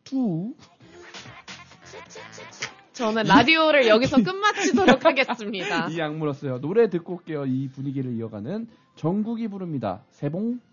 투. 저는 라디오를 여기서 끝마치도록 하겠습니다. 이 악물었어요. 노래 듣고 올게요. 이 분위기를 이어가는 정국이 부릅니다. 세봉.